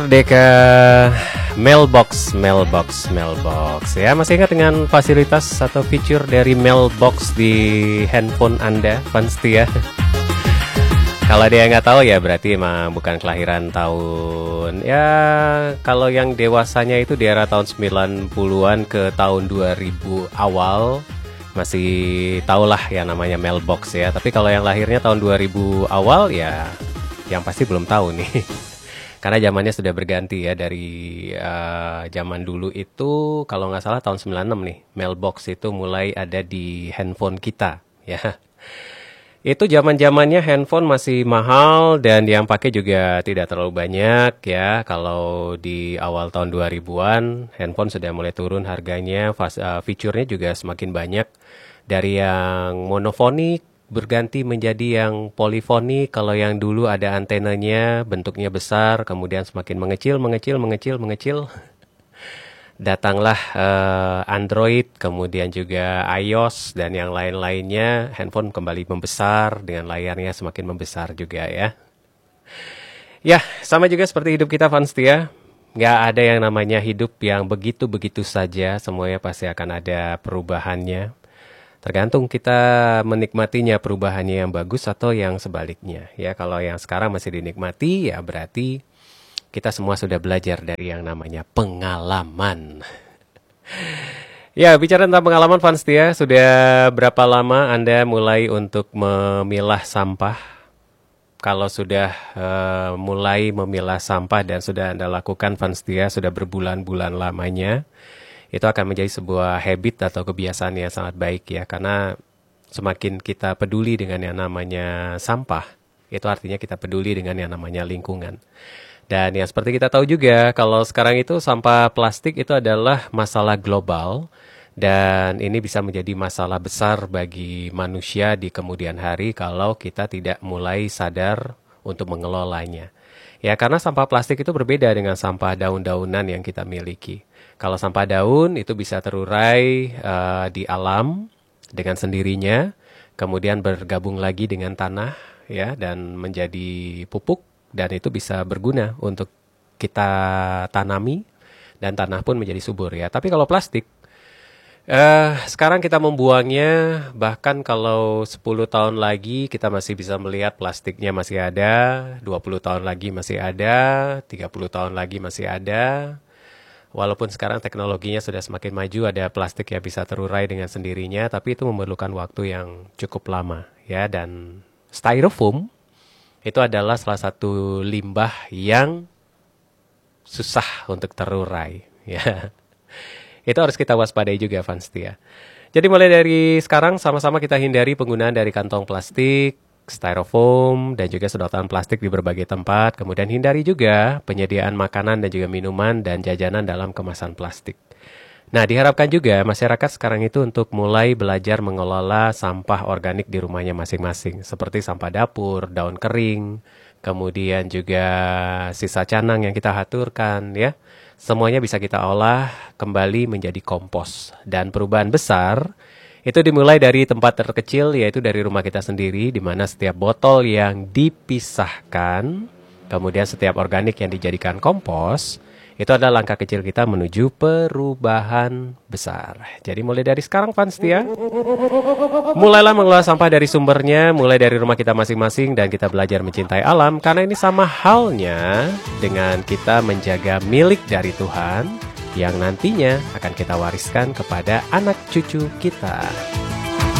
Merdeka Mailbox ya, masih ingat dengan fasilitas atau fitur dari Mailbox di handphone Anda, pasti ya. Kalau dia nggak tahu ya berarti emang bukan kelahiran tahun ya, kalau yang dewasanya itu di era tahun 90-an ke tahun 2000 awal masih tahulah yang namanya Mailbox ya. Tapi kalau yang lahirnya tahun 2000 awal ya yang pasti belum tahu nih. Karena zamannya sudah berganti ya dari zaman dulu itu kalau nggak salah tahun 96 nih, Mailbox itu mulai ada di handphone kita ya. Itu zaman-zamannya handphone masih mahal dan yang pakai juga tidak terlalu banyak ya. Kalau di awal tahun 2000-an, handphone sudah mulai turun harganya, fiturnya juga semakin banyak. Dari yang monofonik berganti menjadi yang polifoni. Kalau yang dulu ada antenanya, bentuknya besar, kemudian semakin mengecil. Datanglah Android, kemudian juga iOS dan yang lain-lainnya. Handphone kembali membesar dengan layarnya semakin membesar juga ya. Ya, sama juga seperti hidup kita, Fanstia. Nggak ada yang namanya hidup yang begitu-begitu saja. Semuanya pasti akan ada perubahannya. Tergantung kita menikmatinya perubahannya yang bagus atau yang sebaliknya. Ya, kalau yang sekarang masih dinikmati, ya berarti kita semua sudah belajar dari yang namanya pengalaman. Ya, bicara tentang pengalaman, Fanstia, sudah berapa lama Anda mulai untuk memilah sampah? Kalau sudah mulai memilah sampah dan sudah Anda lakukan, Fanstia, sudah berbulan-bulan lamanya, itu akan menjadi sebuah habit atau kebiasaan yang sangat baik ya. Karena semakin kita peduli dengan yang namanya sampah, itu artinya kita peduli dengan yang namanya lingkungan. Dan yang seperti kita tahu juga, kalau sekarang itu sampah plastik itu adalah masalah global. Dan ini bisa menjadi masalah besar bagi manusia di kemudian hari kalau kita tidak mulai sadar untuk mengelolanya. Ya, karena sampah plastik itu berbeda dengan sampah daun-daunan yang kita miliki. Kalau sampah daun itu bisa terurai di alam dengan sendirinya, kemudian bergabung lagi dengan tanah ya dan menjadi pupuk dan itu bisa berguna untuk kita tanami dan tanah pun menjadi subur ya. Tapi kalau plastik sekarang kita membuangnya, bahkan kalau 10 tahun lagi kita masih bisa melihat plastiknya masih ada, 20 tahun lagi masih ada, 30 tahun lagi masih ada. Walaupun sekarang teknologinya sudah semakin maju, ada plastik yang bisa terurai dengan sendirinya, tapi itu memerlukan waktu yang cukup lama ya. Dan styrofoam itu adalah salah satu limbah yang susah untuk terurai ya. Itu harus kita waspadai juga, Fanstia. Jadi mulai dari sekarang sama-sama kita hindari penggunaan dari kantong plastik, styrofoam, dan juga sedotan plastik di berbagai tempat. Kemudian hindari juga penyediaan makanan dan juga minuman dan jajanan dalam kemasan plastik. Nah, diharapkan juga masyarakat sekarang itu untuk mulai belajar mengelola sampah organik di rumahnya masing-masing. Seperti sampah dapur, daun kering, kemudian juga sisa canang yang kita haturkan ya. Semuanya bisa kita olah kembali menjadi kompos. Dan perubahan besar itu dimulai dari tempat terkecil, yaitu dari rumah kita sendiri, di mana setiap botol yang dipisahkan, kemudian setiap organik yang dijadikan kompos, itu adalah langkah kecil kita menuju perubahan besar. Jadi mulai dari sekarang, Fanstia, mulailah mengelola sampah dari sumbernya, mulai dari rumah kita masing-masing, dan kita belajar mencintai alam, karena ini sama halnya dengan kita menjaga milik dari Tuhan, yang nantinya akan kita wariskan kepada anak cucu kita.